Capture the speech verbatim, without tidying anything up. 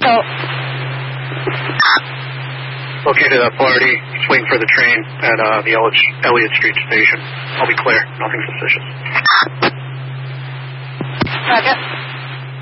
Echo. Located at Flaherty, just waiting for the train at uh, the Elliott Street station. I'll be clear. Nothing suspicious. Roger.